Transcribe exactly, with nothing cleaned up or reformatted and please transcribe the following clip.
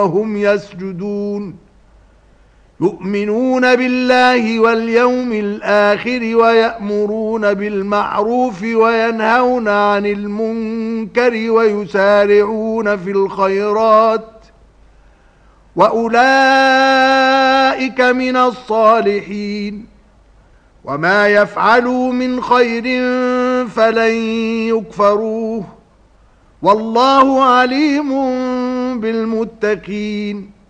وهم يسجدون يؤمنون بالله واليوم الآخر ويأمرون بالمعروف وينهون عن المنكر ويسارعون في الخيرات وأولئك من الصالحين وما يفعلوا من خير فلن يكفروه والله عليم بالمتقين